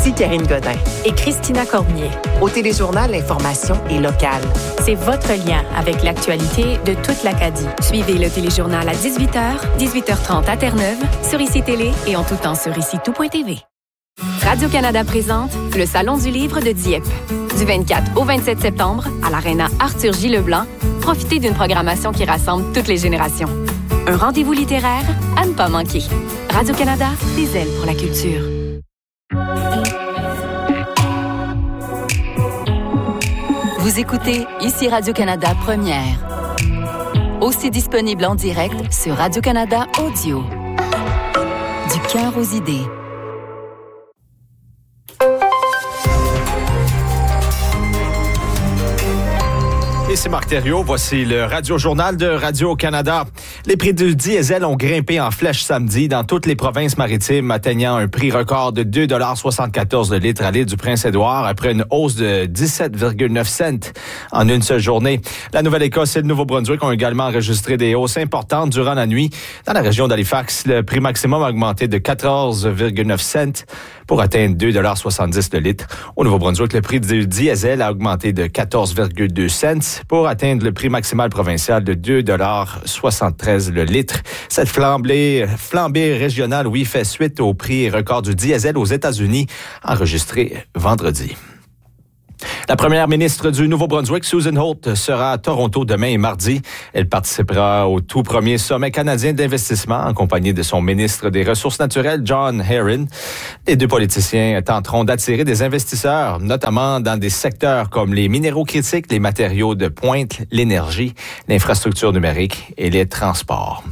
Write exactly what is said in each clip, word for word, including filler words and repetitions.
Ici Karine Godin. Et Christina Cormier. Au Téléjournal, l'information est locale. C'est votre lien avec l'actualité de toute l'Acadie. Suivez le Téléjournal à dix-huit heures, dix-huit heures trente à Terre-Neuve, sur ICI Télé et en tout temps sur ici tout point t v. Radio-Canada présente le Salon du livre de Dieppe. Du vingt-quatre au vingt-sept septembre, à l'Aréna Arthur J. Leblanc, profitez d'une programmation qui rassemble toutes les générations. Un rendez-vous littéraire à ne pas manquer. Radio-Canada, des ailes pour la culture. Vous écoutez ici Radio-Canada Première. Aussi disponible en direct sur Radio-Canada Audio. Du cœur aux idées. Et c'est Marc Thériault, voici le Radio-Journal de Radio-Canada. Les prix du diesel ont grimpé en flèche samedi dans toutes les provinces maritimes, atteignant un prix record de deux dollars soixante-quatorze le litre à l'île du Prince-Édouard après une hausse de dix-sept virgule neuf cents en une seule journée. La Nouvelle-Écosse et le Nouveau-Brunswick ont également enregistré des hausses importantes durant la nuit. Dans la région d'Halifax, le prix maximum a augmenté de quatorze virgule neuf cents pour atteindre deux dollars soixante-dix le litre. Au Nouveau-Brunswick, le prix du diesel a augmenté de quatorze virgule deux cents pour atteindre le prix maximal provincial de deux dollars soixante-treize le litre. Cette flambée, flambée régionale, oui, fait suite au prix record du diesel aux États-Unis, enregistré vendredi. La première ministre du Nouveau-Brunswick, Susan Holt, sera à Toronto demain et mardi. Elle participera au tout premier sommet canadien d'investissement en compagnie de son ministre des Ressources naturelles, John Herron. Les deux politiciens tenteront d'attirer des investisseurs, notamment dans des secteurs comme les minéraux critiques, les matériaux de pointe, l'énergie, l'infrastructure numérique et les transports.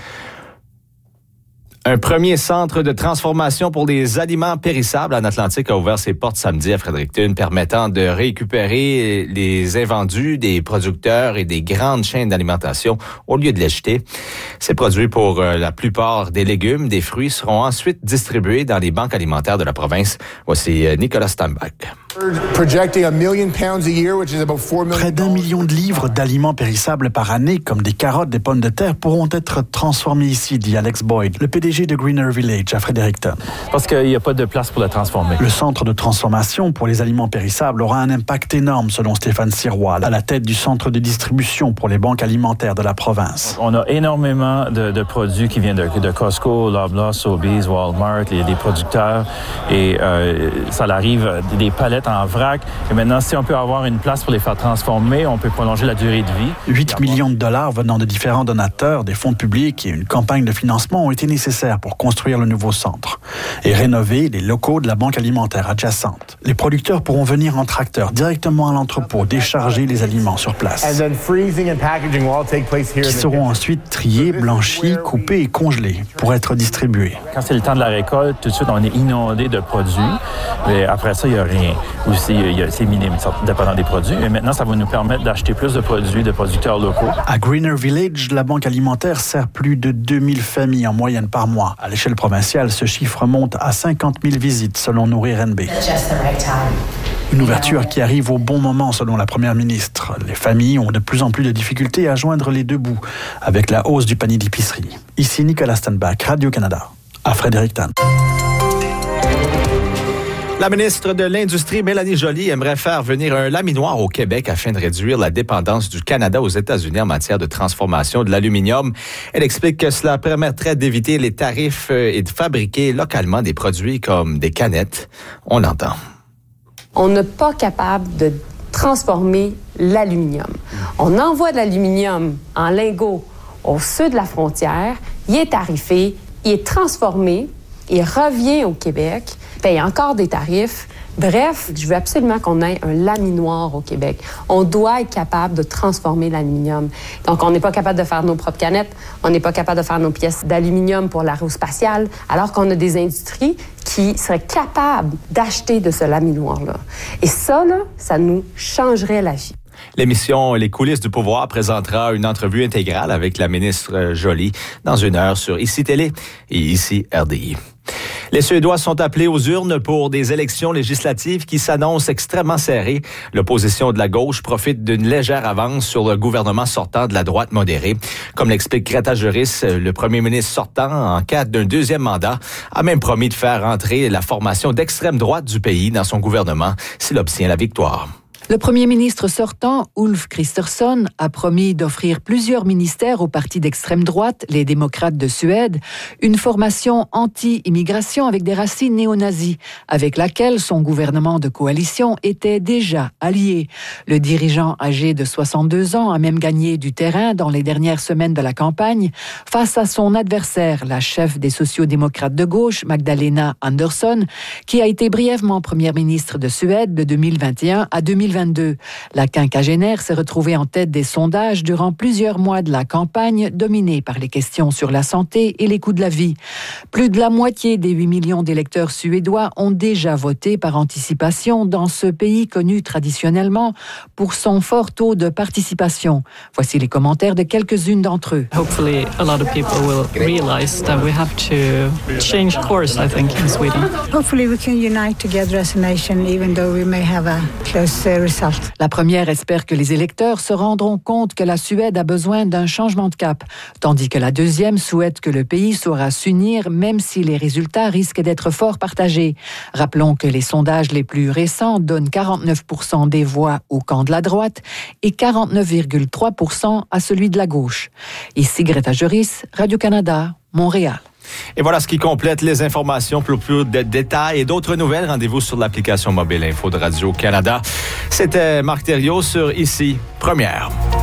Un premier centre de transformation pour les aliments périssables en Atlantique a ouvert ses portes samedi à Fredericton, permettant de récupérer les invendus des producteurs et des grandes chaînes d'alimentation au lieu de les jeter. Ces produits, pour la plupart des légumes, des fruits, seront ensuite distribués dans les banques alimentaires de la province. Voici Nicolas Steinbach. Près d'un million de livres d'aliments périssables par année, comme des carottes, des pommes de terre, pourront être transformés ici, dit Alex Boyd, le P D G de Greener Village à Fredericton. Parce qu'il n'y a pas de place pour la transformer. Le centre de transformation pour les aliments périssables aura un impact énorme, selon Stéphane Sirois, à la tête du centre de distribution pour les banques alimentaires de la province. On a énormément de, de produits qui viennent de, de Costco, Loblaws, Sobeys, Walmart, les, les producteurs, et euh, ça arrive des palettes en vrac. Et maintenant, si on peut avoir une place pour les faire transformer, on peut prolonger la durée de vie. huit millions de dollars venant de différents donateurs, des fonds publics et une campagne de financement ont été nécessaires pour construire le nouveau centre et rénover les locaux de la banque alimentaire adjacente. Les producteurs pourront venir en tracteur directement à l'entrepôt décharger les aliments sur place, qui seront ensuite triés, blanchis, coupés et congelés pour être distribués. Quand c'est le temps de la récolte, tout de suite, on est inondé de produits. Mais après ça, il n'y a rien. Aussi, il y a, c'est minime, dépendant des produits. Et maintenant, ça va nous permettre d'acheter plus de produits de producteurs locaux. À Greener Village, la banque alimentaire sert plus de deux mille familles en moyenne par mois. À l'échelle provinciale, ce chiffre monte à cinquante mille visites, selon Nourrir N B. Une ouverture qui arrive au bon moment, selon la première ministre. Les familles ont de plus en plus de difficultés à joindre les deux bouts avec la hausse du panier d'épicerie. Ici Nicolas Steinbach, Radio-Canada, à Fredericton. La ministre de l'Industrie, Mélanie Joly, aimerait faire venir un laminoir au Québec afin de réduire la dépendance du Canada aux États-Unis en matière de transformation de l'aluminium. Elle explique que cela permettrait d'éviter les tarifs et de fabriquer localement des produits comme des canettes. On l'entend. On n'est pas capable de transformer l'aluminium. On envoie de l'aluminium en lingots au sud de la frontière, il est tarifé, il est transformé, il revient au Québec, paye encore des tarifs. Bref, je veux absolument qu'on ait un laminoir au Québec. On doit être capable de transformer l'aluminium. Donc, on n'est pas capable de faire nos propres canettes, on n'est pas capable de faire nos pièces d'aluminium pour l'aérospatiale, alors qu'on a des industries qui seraient capables d'acheter de ce laminoir-là. Et ça, là, ça nous changerait la vie. L'émission Les coulisses du pouvoir présentera une entrevue intégrale avec la ministre Joly dans une heure sur ICI Télé et ici R D I. Les Suédois sont appelés aux urnes pour des élections législatives qui s'annoncent extrêmement serrées. L'opposition de la gauche profite d'une légère avance sur le gouvernement sortant de la droite modérée. Comme l'explique Greta Juris, le premier ministre sortant, en cas d'un deuxième mandat, a même promis de faire entrer la formation d'extrême droite du pays dans son gouvernement s'il obtient la victoire. Le premier ministre sortant, Ulf Kristersson, a promis d'offrir plusieurs ministères au parti d'extrême droite, les démocrates de Suède, une formation anti-immigration avec des racines néo-nazis, avec laquelle son gouvernement de coalition était déjà allié. Le dirigeant âgé de soixante-deux ans a même gagné du terrain dans les dernières semaines de la campagne face à son adversaire, la chef des sociodémocrates de gauche, Magdalena Andersson, qui a été brièvement première ministre de Suède de deux mille vingt et un à deux mille vingt-deux. La quinquagénaire s'est retrouvée en tête des sondages durant plusieurs mois de la campagne, dominée par les questions sur la santé et les coûts de la vie. Plus de la moitié des huit millions d'électeurs suédois ont déjà voté par anticipation dans ce pays connu traditionnellement pour son fort taux de participation. Voici les commentaires de quelques-unes d'entre eux. Hopefully a lot of people will realize that we have to change course, I think, in Sweden. Hopefully we can unite together as a nation, even though we may have a close uh, result. La première espère que les électeurs se rendront compte que la Suède a besoin d'un changement de cap, tandis que la deuxième souhaite que le pays saura s'unir même si les résultats risquent d'être fort partagés. Rappelons que les sondages les plus récents donnent quarante-neuf pour cent des voix au camp de la droite et quarante-neuf virgule trois pour cent à celui de la gauche. Ici Greta Juris, Radio-Canada, Montréal. Et voilà ce qui complète les informations. Pour plus de détails et d'autres nouvelles, rendez-vous sur l'application mobile Info de Radio-Canada. C'était Marc Thériault sur Ici Première.